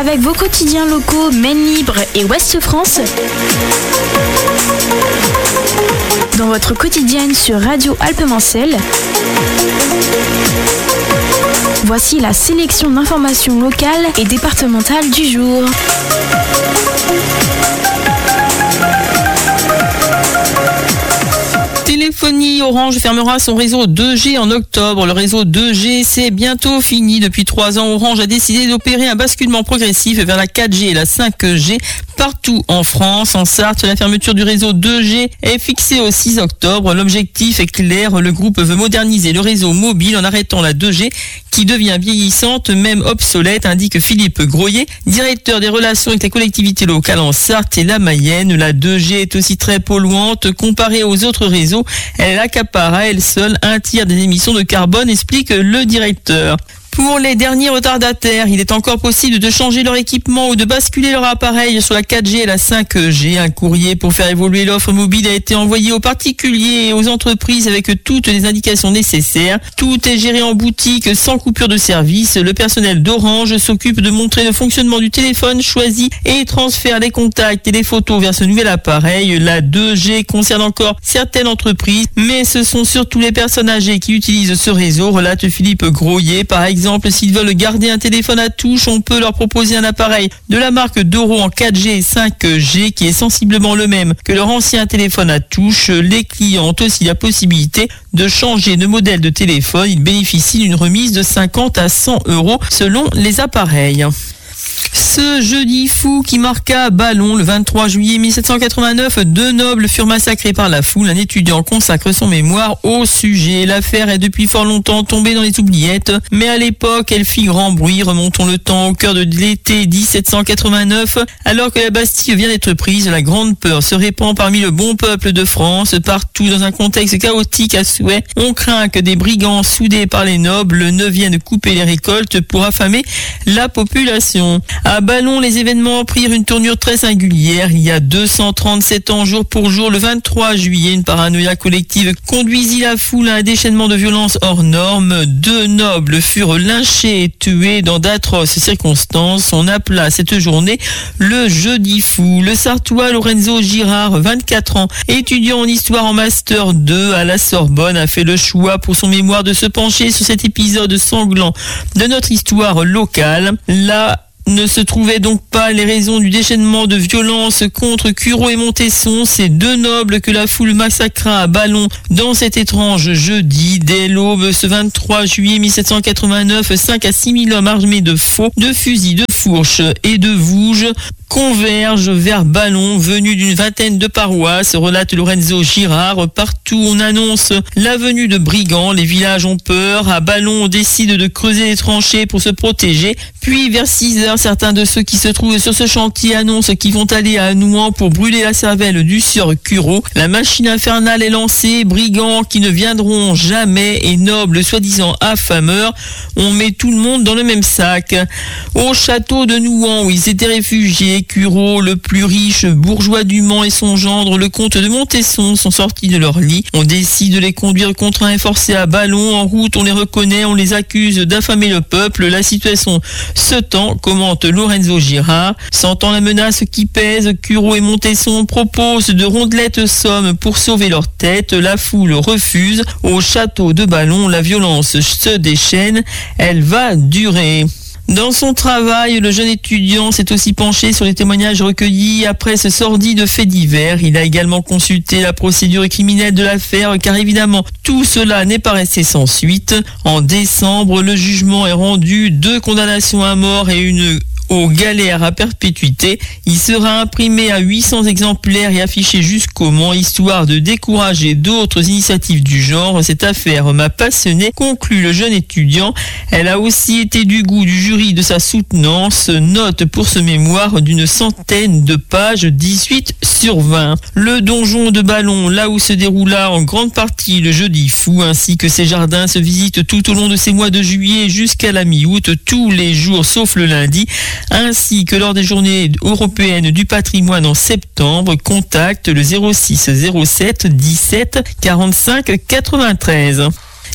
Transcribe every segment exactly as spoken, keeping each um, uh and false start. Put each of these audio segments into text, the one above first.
Avec vos quotidiens locaux Maine Libre et Ouest France, dans votre quotidienne sur Radio Alpes-Mancelles, voici la sélection d'informations locales et départementales du jour. Téléphonie, Orange fermera son réseau deux G en octobre. Le réseau deux G, c'est bientôt fini. Depuis trois ans, Orange a décidé d'opérer un basculement progressif vers la quatre G et la cinq G partout en France. En Sarthe, la fermeture du réseau deux G est fixée au six octobre. L'objectif est clair. Le groupe veut moderniser le réseau mobile en arrêtant la deux G qui devient vieillissante, même obsolète, indique Philippe Groyer, directeur des relations avec les collectivités locales en Sarthe et la Mayenne. La deux G est aussi très polluante comparée aux autres réseaux. Elle accapare à elle seule un tiers des émissions de carbone, explique le directeur. Pour les derniers retardataires, il est encore possible de changer leur équipement ou de basculer leur appareil sur la quatre G et la cinq G. Un courrier pour faire évoluer l'offre mobile a été envoyé aux particuliers et aux entreprises avec toutes les indications nécessaires. Tout est géré en boutique sans coupure de service. Le personnel d'Orange s'occupe de montrer le fonctionnement du téléphone choisi et transfère les contacts et les photos vers ce nouvel appareil. La deux G concerne encore certaines entreprises, mais ce sont surtout les personnes âgées qui utilisent ce réseau, relate Philippe Groyer. Par exemple, Exemple, s'ils veulent garder un téléphone à touche, on peut leur proposer un appareil de la marque Doro en quatre G et cinq G qui est sensiblement le même que leur ancien téléphone à touche. Les clients ont aussi la possibilité de changer de modèle de téléphone. Ils bénéficient d'une remise de cinquante à cent euros selon les appareils. Ce jeudi fou qui marqua Ballon le vingt-trois juillet mille sept cent quatre-vingt-neuf, deux nobles furent massacrés par la foule. Un étudiant consacre son mémoire au sujet. L'affaire est depuis fort longtemps tombée dans les oubliettes, mais à l'époque, elle fit grand bruit. Remontons le temps au cœur de l'été dix-sept cent quatre-vingt-neuf. Alors que la Bastille vient d'être prise, la grande peur se répand parmi le bon peuple de France. Partout, dans un contexte chaotique à souhait, on craint que des brigands soudés par les nobles ne viennent couper les récoltes pour affamer la population. À Ballon, les événements prirent une tournure très singulière. Il y a deux cent trente-sept ans, jour pour jour, le vingt-trois juillet, une paranoïa collective conduisit la foule à un déchaînement de violence hors norme. Deux nobles furent lynchés et tués dans d'atroces circonstances. On appela cette journée le jeudi fou. Le Sartois Lorenzo Girard, vingt-quatre ans, étudiant en histoire en master deux à la Sorbonne, a fait le choix pour son mémoire de se pencher sur cet épisode sanglant de notre histoire locale. Là, ne se trouvaient donc pas les raisons du déchaînement de violence contre Cureau et Montesson, ces deux nobles que la foule massacra à Ballon dans cet étrange jeudi. Dès l'aube, ce vingt-trois juillet mille sept cent quatre-vingt-neuf, cinq à six mille hommes armés de faux, de fusils, de fourches et de vouges convergent vers Ballon, venus d'une vingtaine de paroisses, relate Lorenzo Girard. Partout, on annonce la venue de brigands. Les villages ont peur. À Ballon, on décide de creuser des tranchées pour se protéger. Puis, vers six heures, certains de ceux qui se trouvent sur ce chantier annoncent qu'ils vont aller à Nouan pour brûler la cervelle du sieur Cureau. La machine infernale est lancée. Brigands qui ne viendront jamais et nobles soi-disant affameurs. On met tout le monde dans le même sac. Au château de Nouan, où ils étaient réfugiés, Cureau, le plus riche bourgeois du Mans et son gendre, le comte de Montesson, sont sortis de leur lit. On décide de les conduire contraints et forcés à Ballon. En route, on les reconnaît, on les accuse d'affamer le peuple. La situation se tend, commente Lorenzo Girard. Sentant la menace qui pèse, Cureau et Montesson proposent de rondelettes sommes pour sauver leur tête. La foule refuse. Au château de Ballon, la violence se déchaîne. Elle va durer. Dans son travail, le jeune étudiant s'est aussi penché sur les témoignages recueillis après ce sordide fait divers. Il a également consulté la procédure criminelle de l'affaire, car évidemment, tout cela n'est pas resté sans suite. En décembre, le jugement est rendu, deux condamnations à mort et une aux galères à perpétuité. Il sera imprimé à huit cents exemplaires et affiché jusqu'au Mans, histoire de décourager d'autres initiatives du genre. Cette affaire m'a passionné, conclut le jeune étudiant. Elle a aussi été du goût du jury de sa soutenance. Note pour ce mémoire d'une centaine de pages, dix-huit sur vingt. Le donjon de Ballon, là où se déroula en grande partie le jeudi fou, ainsi que ses jardins, se visitent tout au long de ces mois de juillet jusqu'à la mi-août, tous les jours sauf le lundi, ainsi que lors des journées européennes du patrimoine en septembre. Contacte le zéro six zéro sept dix-sept quarante-cinq quatre-vingt-treize.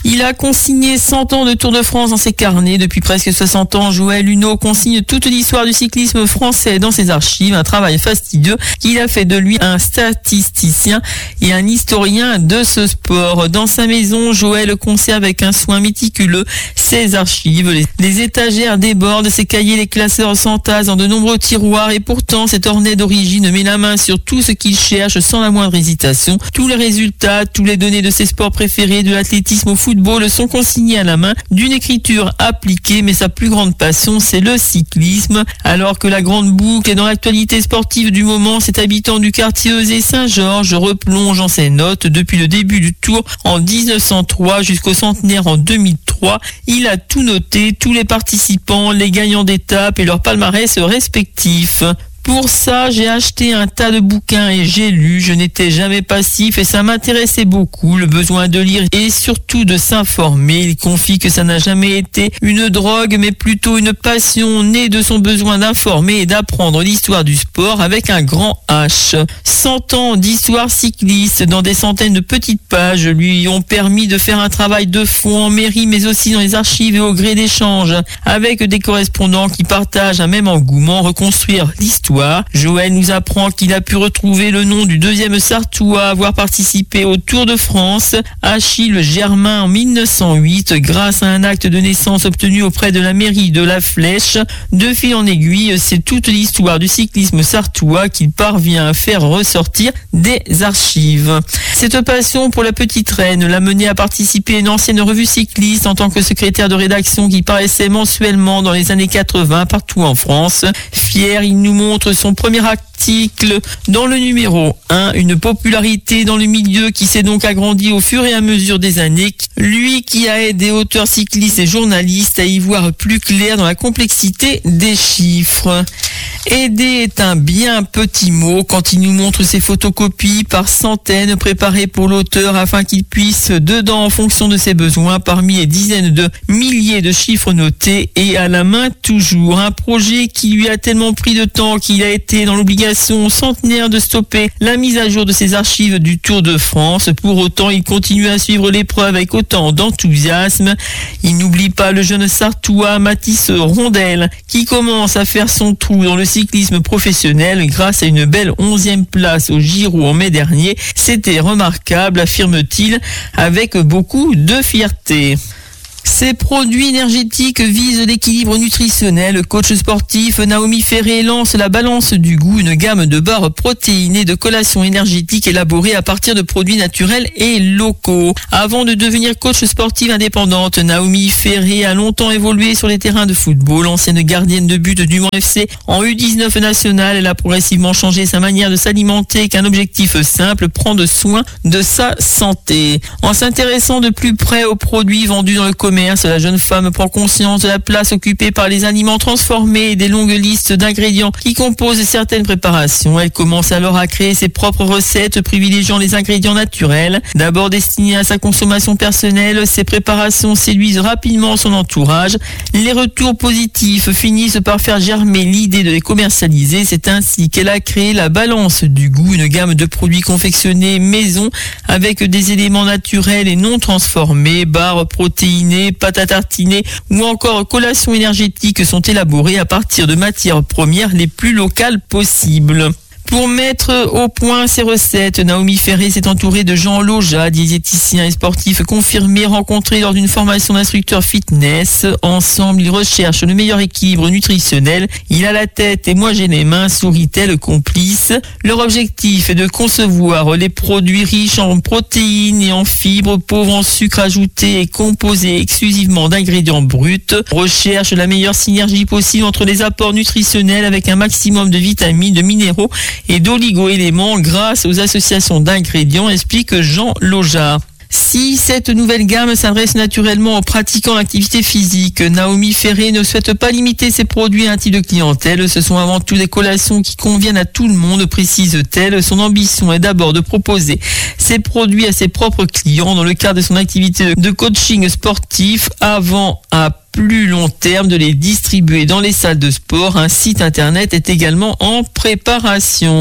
Il a consigné cent ans de Tour de France dans ses carnets. Depuis presque soixante ans, Joël Huneau consigne toute l'histoire du cyclisme français dans ses archives. Un travail fastidieux qui a fait de lui un statisticien et un historien de ce sport. Dans sa maison, Joël conserve avec un soin méticuleux ses archives. Les, les étagères débordent, ses cahiers, les classeurs s'entassent dans de nombreux tiroirs et pourtant cet ornet d'origine met la main sur tout ce qu'il cherche sans la moindre hésitation. Tous les résultats, toutes les données de ses sports préférés, de l'athlétisme au football, sont consignés à la main d'une écriture appliquée, mais sa plus grande passion, c'est le cyclisme. Alors que la grande boucle est dans l'actualité sportive du moment, cet habitant du quartier Euzé-Saint-Georges replonge en ses notes depuis le début du Tour en dix-neuf cent trois jusqu'au centenaire en deux mille trois. Il a tout noté, tous les participants, les gagnants d'étapes et leurs palmarès respectifs. Pour ça, j'ai acheté un tas de bouquins et j'ai lu. Je n'étais jamais passif et ça m'intéressait beaucoup, le besoin de lire et surtout de s'informer. Il confie que ça n'a jamais été une drogue, mais plutôt une passion née de son besoin d'informer et d'apprendre l'histoire du sport avec un grand H. cent ans d'histoire cycliste dans des centaines de petites pages lui ont permis de faire un travail de fond en mairie, mais aussi dans les archives et au gré d'échanges avec des correspondants qui partagent un même engouement, reconstruire l'histoire. Joël nous apprend qu'il a pu retrouver le nom du deuxième Sarthois à avoir participé au Tour de France, Achille Germain en mille neuf cent huit, grâce à un acte de naissance obtenu auprès de la mairie de La Flèche. De fil en aiguille, c'est toute l'histoire du cyclisme sarthois qu'il parvient à faire ressortir des archives. Cette passion pour la petite reine l'a mené à participer à une ancienne revue cycliste en tant que secrétaire de rédaction qui paraissait mensuellement dans les années quatre-vingts partout en France. Fier, il nous montre son premier article dans le numéro un, une popularité dans le milieu qui s'est donc agrandie au fur et à mesure des années. Lui qui a aidé auteurs cyclistes et journalistes à y voir plus clair dans la complexité des chiffres. Aider est un bien petit mot quand il nous montre ses photocopies par centaines préparées pour l'auteur afin qu'il puisse dedans en fonction de ses besoins parmi les dizaines de milliers de chiffres notés et à la main toujours. Un projet qui lui a tellement pris de temps qu'il a été dans l'obligation centenaire de stopper la mise à jour de ses archives du Tour de France. Pour autant, il continue à suivre l'épreuve avec autant d'enthousiasme. Il n'oublie pas le jeune Sarthois Mathis Rondel qui commence à faire son trou dans le cyclisme professionnel grâce à une belle onzième place au Giro en mai dernier. C'était remarquable, affirme-t-il avec beaucoup de fierté. Ces produits énergétiques visent l'équilibre nutritionnel. Coach sportif, Naomi Ferré lance la balance du goût, une gamme de barres protéinées de collations énergétiques élaborées à partir de produits naturels et locaux. Avant de devenir coach sportive indépendante, Naomi Ferré a longtemps évolué sur les terrains de football. Ancienne gardienne de but du Mans F C en U dix-neuf national, elle a progressivement changé sa manière de s'alimenter avec un objectif simple, prendre soin de sa santé. En s'intéressant de plus près aux produits vendus dans le commerce, la jeune femme prend conscience de la place occupée par les aliments transformés et des longues listes d'ingrédients qui composent certaines préparations. Elle commence alors à créer ses propres recettes, privilégiant les ingrédients naturels. D'abord destinées à sa consommation personnelle, ces préparations séduisent rapidement son entourage. Les retours positifs finissent par faire germer l'idée de les commercialiser. C'est ainsi qu'elle a créé la balance du goût, une gamme de produits confectionnés maison avec des éléments naturels et non transformés, barres protéinées, pâtes à tartiner ou encore collations énergétiques sont élaborées à partir de matières premières les plus locales possibles. Pour mettre au point ces recettes, Naomi Ferré s'est entourée de Jean Loja, diététicien et sportif confirmé, rencontré lors d'une formation d'instructeur fitness. Ensemble, ils recherchent le meilleur équilibre nutritionnel. Il a la tête et moi j'ai les mains, sourit-elle complice. Leur objectif est de concevoir les produits riches en protéines et en fibres, pauvres en sucre ajouté et composés exclusivement d'ingrédients bruts. Recherche la meilleure synergie possible entre les apports nutritionnels avec un maximum de vitamines, de minéraux et d'oligo-éléments grâce aux associations d'ingrédients, explique Jean Loja. Si cette nouvelle gamme s'adresse naturellement aux pratiquants d'activité physique, Naomi Ferré ne souhaite pas limiter ses produits à un type de clientèle. Ce sont avant tout des collations qui conviennent à tout le monde, précise-t-elle. Son ambition est d'abord de proposer ses produits à ses propres clients dans le cadre de son activité de coaching sportif avant à plus long terme de les distribuer dans les salles de sport. Un site internet est également en préparation.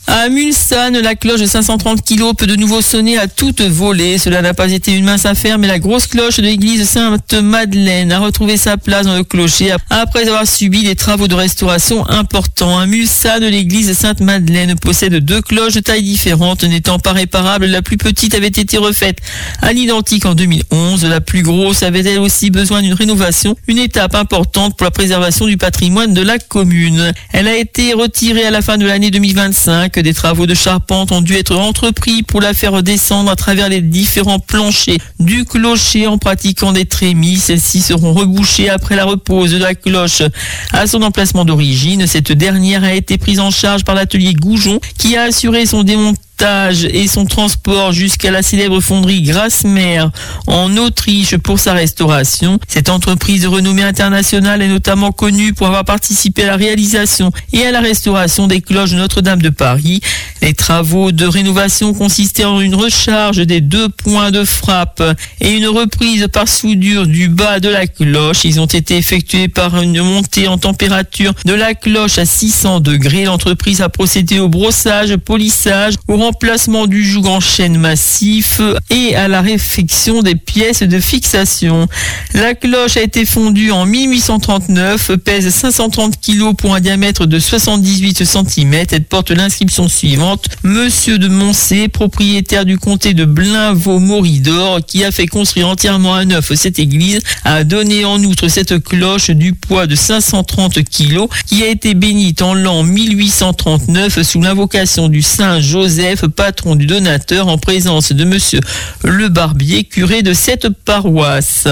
À Mulsanne, la cloche de cinq cent trente kilos peut de nouveau sonner à toute volée. Cela n'a pas été une mince affaire, mais la grosse cloche de l'église Sainte-Madeleine a retrouvé sa place dans le clocher après avoir subi des travaux de restauration importants. À Mulsanne, l'église Sainte-Madeleine possède deux cloches de taille différente. N'étant pas réparable, la plus petite avait été refaite à l'identique en deux mille onze. La plus grosse avait elle aussi besoin d'une rénovation, une étape importante pour la préservation du patrimoine de la commune. Elle a été retirée à la fin de l'année deux mille vingt-cinq. Des travaux de charpente ont dû être entrepris pour la faire descendre à travers les différents planchers du clocher en pratiquant des trémies. Celles-ci seront rebouchées après la repose de la cloche à son emplacement d'origine. Cette dernière a été prise en charge par l'atelier Goujon qui a assuré son démontage et son transport jusqu'à la célèbre fonderie Grasmer en Autriche pour sa restauration. Cette entreprise de renommée internationale est notamment connue pour avoir participé à la réalisation et à la restauration des cloches de Notre-Dame de Paris. Les travaux de rénovation consistaient en une recharge des deux points de frappe et une reprise par soudure du bas de la cloche. Ils ont été effectués par une montée en température de la cloche à six cents degrés. L'entreprise a procédé au brossage, polissage, au remplacement du joug en chêne massif et à la réfection des pièces de fixation. La cloche a été fondue en mille huit cent trente-neuf, pèse cinq cent trente kilos pour un diamètre de soixante-dix-huit centimètres. Elle porte l'inscription suivante: Monsieur de Moncé, propriétaire du comté de Blainvaux-Moridor, qui a fait construire entièrement à neuf cette église, a donné en outre cette cloche du poids de cinq cent trente kilos, qui a été bénite en l'an mille huit cent trente-neuf sous l'invocation du Saint Joseph, patron du donateur, en présence de Monsieur le Barbier, curé de cette paroisse.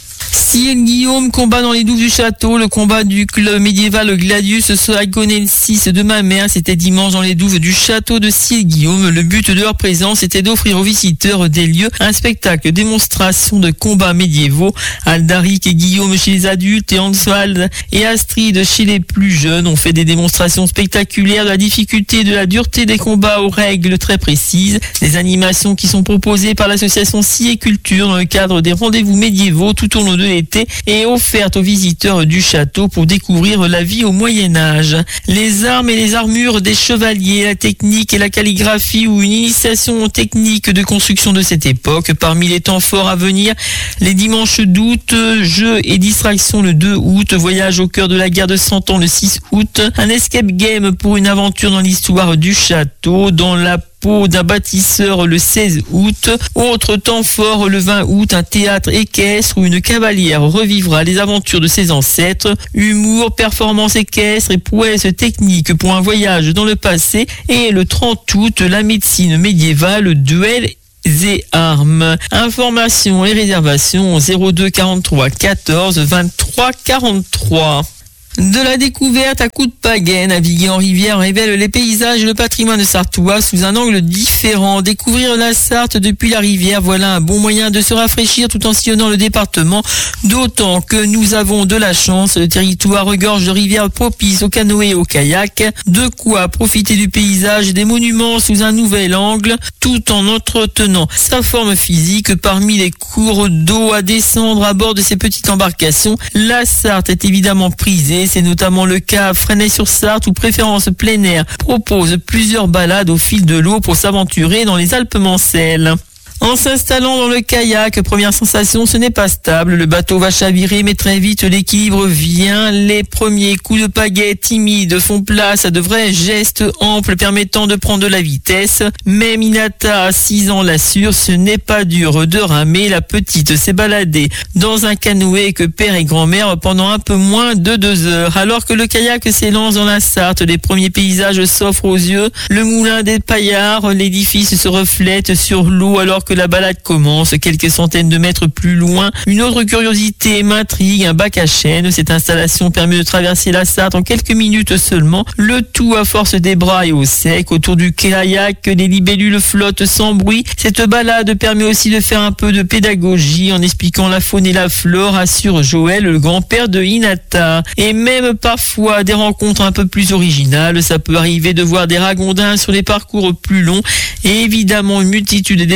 Cyril Guillaume combat dans les douves du château. Le combat du club médiéval Gladius Solagonensis de Mamers, c'était dimanche dans les douves du château de Cyril Guillaume. Le but de leur présence était d'offrir aux visiteurs des lieux un spectacle démonstration de combats médiévaux. Aldaric et Guillaume chez les adultes et Answald et Astrid chez les plus jeunes ont fait des démonstrations spectaculaires de la difficulté et de la dureté des combats aux règles très précises. Des animations qui sont proposées par l'association Scie et Culture dans le cadre des rendez-vous médiévaux tout au long de l'été et offerte aux visiteurs du château pour découvrir la vie au Moyen-Âge. Les armes et les armures des chevaliers, la technique et la calligraphie ou une initiation technique de construction de cette époque. Parmi les temps forts à venir, les dimanches d'août, jeux et distractions le deux août, voyage au cœur de la guerre de Cent Ans le six août, un escape game pour une aventure dans l'histoire du château, dans la peau d'un bâtisseur le seize août. Autre temps fort le vingt août, un théâtre équestre où une cavalière revivra les aventures de ses ancêtres. Humour, performance équestre et prouesse technique pour un voyage dans le passé. Et le trente août, la médecine médiévale, duel et armes. Informations et réservations au zéro deux quarante-trois quatorze vingt-trois quarante-trois. De la découverte à coups de pagaie, naviguer en rivière révèle les paysages et le patrimoine sarthois sous un angle différent. Découvrir la Sarthe depuis la rivière, voilà un bon moyen de se rafraîchir tout en sillonnant le département, d'autant que nous avons de la chance. Le territoire regorge de rivières propices au canoë et au kayak, de quoi profiter du paysage et des monuments sous un nouvel angle, tout en entretenant sa forme physique. Parmi les cours d'eau à descendre à bord de ces petites embarcations, la Sarthe est évidemment prisée. C'est notamment le cas à Fresnay-sur-Sarthe où Préférence Plein Air propose plusieurs balades au fil de l'eau pour s'aventurer dans les Alpes-Mancelles. En s'installant dans le kayak, première sensation, ce n'est pas stable. Le bateau va chavirer, mais très vite l'équilibre vient. Les premiers coups de pagaie timides font place à de vrais gestes amples permettant de prendre de la vitesse. Mais Minata, à six ans, l'assure, ce n'est pas dur de ramer. La petite s'est baladée dans un canoë avec père et grand-mère pendant un peu moins de deux heures. Alors que le kayak s'élance dans la Sarthe, les premiers paysages s'offrent aux yeux. Le moulin des Paillards, l'édifice se reflète sur l'eau alors que la balade commence. Quelques centaines de mètres plus loin, une autre curiosité m'intrigue, un bac à chêne. Cette installation permet de traverser la Sarthe en quelques minutes seulement, le tout à force des bras et au sec. Autour du kayak, les libellules flottent sans bruit. Cette balade permet aussi de faire un peu de pédagogie en expliquant la faune et la flore, assure Joël, le grand-père de Hinata. Et même parfois des rencontres un peu plus originales. Ça peut arriver de voir des ragondins sur les parcours plus longs et évidemment une multitude d'espèces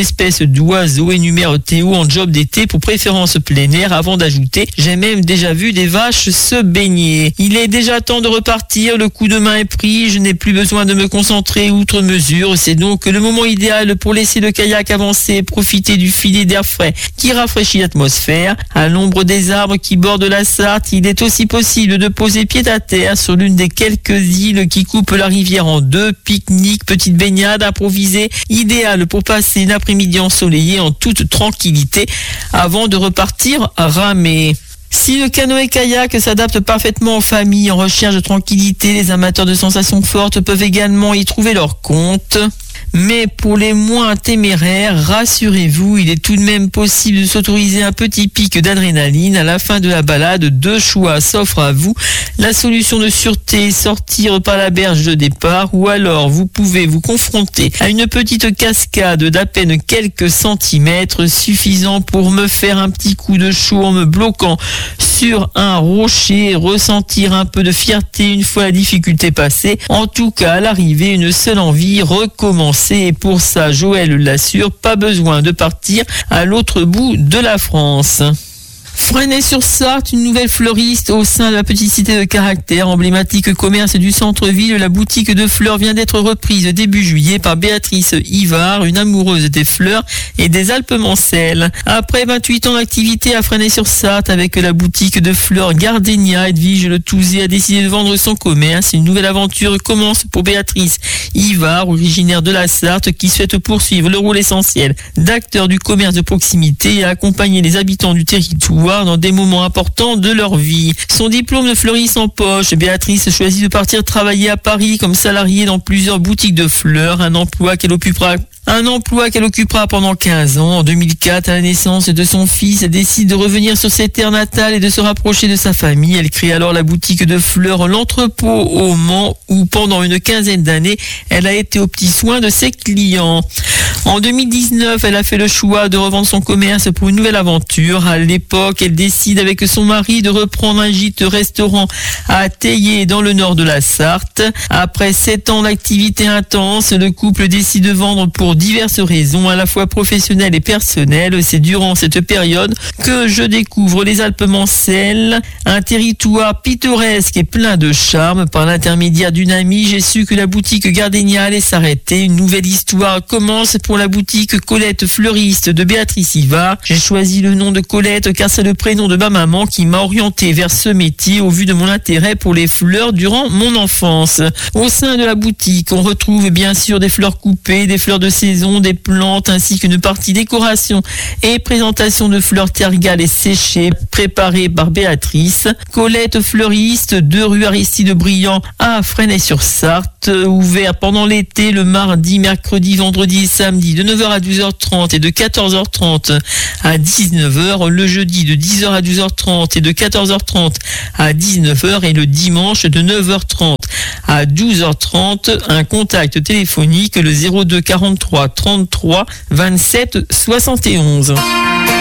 espèces d'oiseaux, énumère Théo en job d'été pour préférence plein air, avant d'ajouter « J'ai même déjà vu des vaches se baigner ». Il est déjà temps de repartir, le coup de main est pris, je n'ai plus besoin de me concentrer outre mesure. C'est donc le moment idéal pour laisser le kayak avancer et profiter du filet d'air frais qui rafraîchit l'atmosphère. À l'ombre des arbres qui bordent la Sarthe, il est aussi possible de poser pied à terre sur l'une des quelques îles qui coupent la rivière en deux. Pique-nique, petite baignade improvisée, idéal pour passer l'après-midi ensoleillé en toute tranquillité avant de repartir ramer. Si le canoë-kayak s'adapte parfaitement aux familles en recherche de tranquillité, les amateurs de sensations fortes peuvent également y trouver leur compte. Mais pour les moins téméraires, rassurez-vous, il est tout de même possible de s'autoriser un petit pic d'adrénaline. À la fin de la balade, deux choix s'offrent à vous. La solution de sûreté, sortir par la berge de départ, ou alors vous pouvez vous confronter à une petite cascade d'à peine quelques centimètres, suffisant pour me faire un petit coup de chaud en me bloquant sur un rocher, ressentir un peu de fierté une fois la difficulté passée. En tout cas, à l'arrivée, une seule envie, recommencer. Et pour ça, Joël l'assure, pas besoin de partir à l'autre bout de la France. Fresnay-sur-Sarthe, une nouvelle fleuriste au sein de la petite cité de caractère, emblématique commerce du centre-ville. La boutique de fleurs vient d'être reprise début juillet par Béatrice Yvard, une amoureuse des fleurs et des Alpes-Mancelles. Après vingt-huit ans d'activité à Fresnay-sur-Sarthe avec la boutique de fleurs Gardenia, Edwige Le Touzé a décidé de vendre son commerce. Une nouvelle aventure commence pour Béatrice Yvard, originaire de la Sarthe, qui souhaite poursuivre le rôle essentiel d'acteur du commerce de proximité et accompagner les habitants du territoire dans des moments importants de leur vie. Son diplôme de fleuriste en poche, Béatrice choisit de partir travailler à Paris comme salariée dans plusieurs boutiques de fleurs, un emploi qu'elle occupera Un emploi qu'elle occupera pendant quinze ans. En deux mille quatre, à la naissance de son fils, elle décide de revenir sur ses terres natales et de se rapprocher de sa famille. Elle crée alors la boutique de fleurs L'Entrepôt au Mans, où pendant une quinzaine d'années, elle a été aux petits soins de ses clients. En deux mille dix-neuf, elle a fait le choix de revendre son commerce pour une nouvelle aventure. À l'époque, elle décide avec son mari de reprendre un gîte-restaurant à Théier dans le nord de la Sarthe. Après sept ans d'activité intense, le couple décide de vendre pour diverses raisons, à la fois professionnelles et personnelles. C'est durant cette période que je découvre les Alpes-Mancelles, un territoire pittoresque et plein de charme. Par l'intermédiaire d'une amie, j'ai su que la boutique Gardenia allait s'arrêter. Une nouvelle histoire commence pour la boutique Colette Fleuriste de Béatrice Yvard. J'ai choisi le nom de Colette car c'est le prénom de ma maman qui m'a orienté vers ce métier au vu de mon intérêt pour les fleurs durant mon enfance. Au sein de la boutique, on retrouve bien sûr des fleurs coupées, des fleurs de saison, des plantes ainsi qu'une partie décoration et présentation de fleurs tergales et séchées préparées par Béatrice. Colette Fleuriste, deux rue Aristide Briand à Fresnay-sur-Sarthe, ouvert pendant l'été le mardi, mercredi, vendredi et samedi de neuf heures à douze heures trente et de quatorze heures trente à dix-neuf heures, le jeudi de dix heures à douze heures trente et de quatorze heures trente à dix-neuf heures et le dimanche de neuf heures trente à douze heures trente. Un contact téléphonique le zéro deux quarante-trois trente-trois vingt-sept soixante et onze.